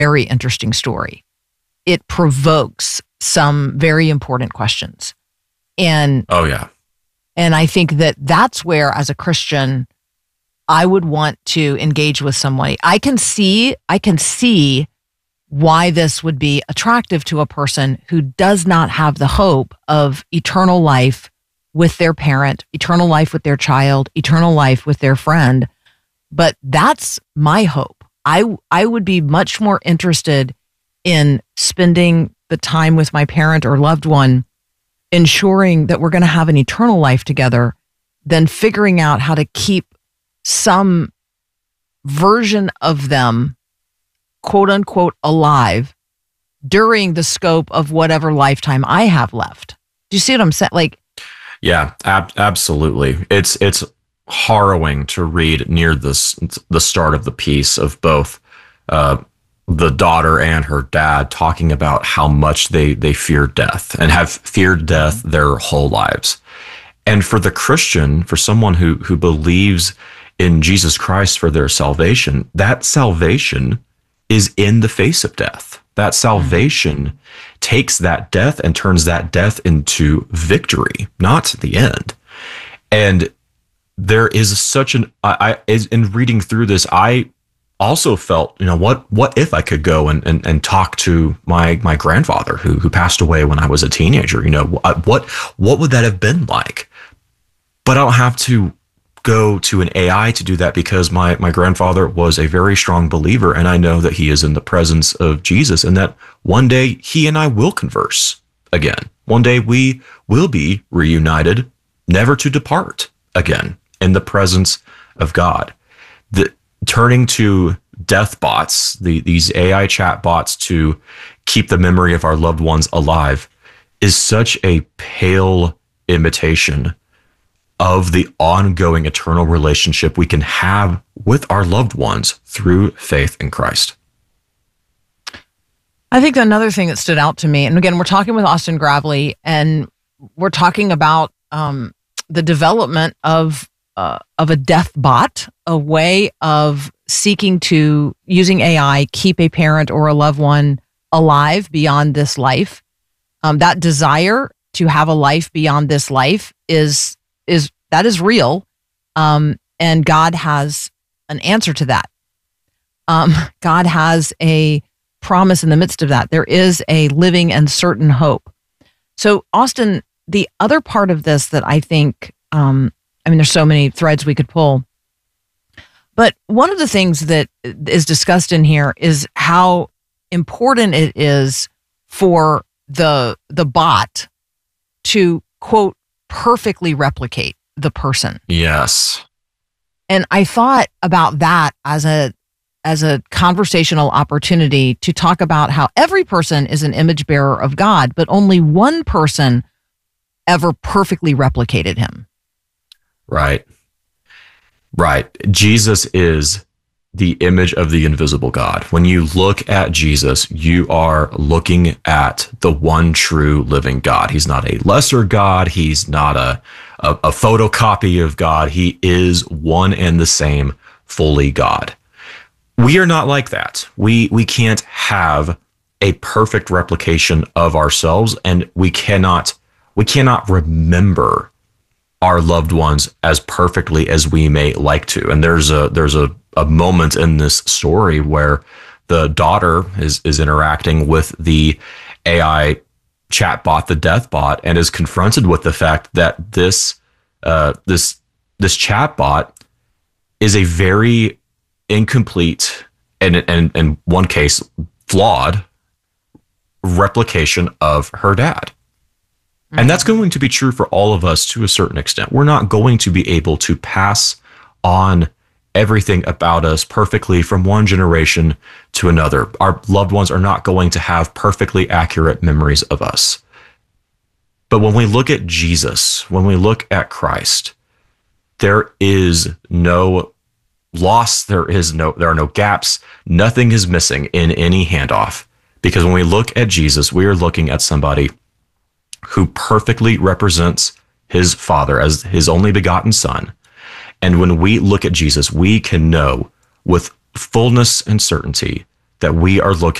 very interesting story. It provokes some very important questions. And oh yeah. And I think that that's where, as a Christian, I would want to engage with somebody. I can see why this would be attractive to a person who does not have the hope of eternal life with their parent, eternal life with their child, eternal life with their friend. But that's my hope. I would be much more interested in spending the time with my parent or loved one, ensuring that we're going to have an eternal life together, than figuring out how to keep some version of them, quote unquote, alive during the scope of whatever lifetime I have left. Do you see what I'm saying? Like, yeah, absolutely. It's harrowing to read near the start of the piece of both the daughter and her dad talking about how much they fear death and have feared death their whole lives. And for the Christian, for someone who believes in Jesus Christ for their salvation, that salvation is in the face of death. That salvation takes that death and turns that death into victory, not the end. And there is such in reading through this, I also felt, what if I could go and talk to my grandfather who passed away when I was a teenager? What would that have been like? But I don't have to go to an AI to do that, because my grandfather was a very strong believer, and I know that he is in the presence of Jesus, and that one day he and I will converse again. One day we will be reunited, never to depart again in the presence of God. Turning to death bots, these AI chat bots to keep the memory of our loved ones alive, is such a pale imitation of the ongoing eternal relationship we can have with our loved ones through faith in Christ. I think another thing that stood out to me, and again, we're talking with Austin Gravely, and we're talking about the development of a death bot, a way of seeking to, using AI, keep a parent or a loved one alive beyond this life. That desire to have a life beyond this life is real, and God has an answer to that. God has a promise in the midst of that. There is a living and certain hope. So, Austin, the other part of this that I think, there's so many threads we could pull, but one of the things that is discussed in here is how important it is for the bot to, quote, perfectly replicate the person. Yes. And I thought about that as a conversational opportunity to talk about how every person is an image bearer of God, but only one person ever perfectly replicated him. Right. Jesus is the image of the invisible God. When you look at Jesus, you are looking at the one true living God. He's not a lesser God. He's not a photocopy of God. He is one and the same, fully God. We are not like that. We can't have a perfect replication of ourselves, and we cannot remember our loved ones as perfectly as we may like to. And there's a moment in this story where the daughter is interacting with the AI chatbot, the death bot, and is confronted with the fact that this chatbot is a very incomplete and in one case flawed replication of her dad. And that's going to be true for all of us to a certain extent. We're not going to be able to pass on everything about us perfectly from one generation to another. Our loved ones are not going to have perfectly accurate memories of us. But when we look at Jesus, when we look at Christ, there is no loss, there are no gaps, nothing is missing in any handoff. Because when we look at Jesus, we are looking at somebody who perfectly represents his Father as his only begotten Son. And when we look at Jesus, we can know with fullness and certainty that we are looking